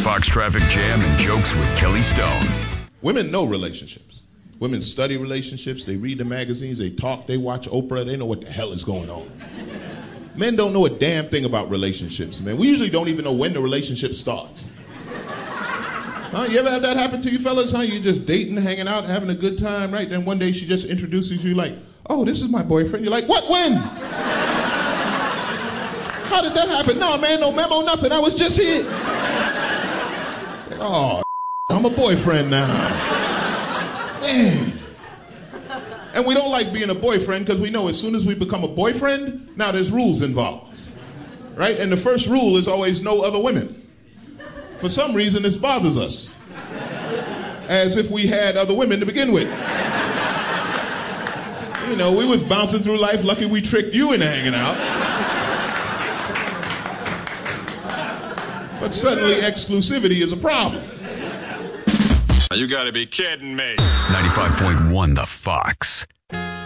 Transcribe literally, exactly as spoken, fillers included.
Fox Traffic Jam and Jokes with Kelly Stone. Women know relationships. Women study relationships. They read the magazines. They talk. They watch Oprah. They know what the hell is going on. Men don't know a damn thing about relationships, man. We usually don't even know when the relationship starts. Huh? You ever have that happen to you fellas? Huh? You're just dating, hanging out, having a good time, right? Then one day she just introduces you like, oh, this is my boyfriend. You're like, what, when? How did that happen? No, man, no memo, nothing. I was just here. Like, oh, I'm a boyfriend now. Man. And we don't like being a boyfriend because we know as soon as we become a boyfriend, now there's rules involved, right? And the first rule is always no other women. For some reason, this bothers us, as if we had other women to begin with. You know, we was bouncing through life, lucky we tricked you into hanging out. But suddenly, exclusivity is a problem. You gotta be kidding me. ninety-five point one The Fox.